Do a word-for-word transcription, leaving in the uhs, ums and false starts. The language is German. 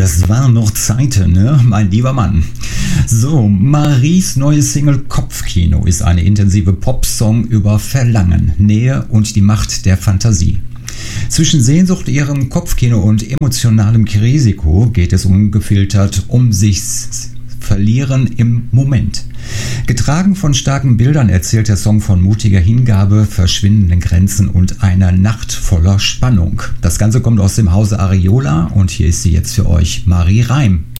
das waren noch Zeiten, ne, mein lieber Mann. So, Maries neue Single Kopfkino ist eine intensive Popsong über Verlangen, Nähe und die Macht der Fantasie. Zwischen Sehnsucht, ihrem Kopfkino und emotionalem Risiko geht es ungefiltert um sich verlieren im Moment. Getragen von starken Bildern erzählt der Song von mutiger Hingabe, verschwindenden Grenzen und einer Nacht voller Spannung. Das Ganze kommt aus dem Hause Ariola und hier ist sie jetzt für euch, Marie Reim.